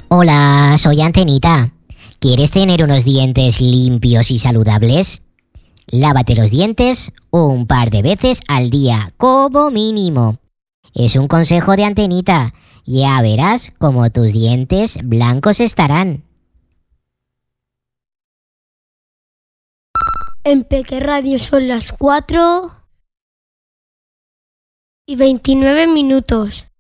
Hola, soy Antenita. ¿Quieres tener unos dientes limpios y saludables? Lávate los dientes un par de veces al día, como mínimo. Es un consejo de Antenita. Ya verás cómo tus dientes blancos estarán. En Peque Radio son las 4:29.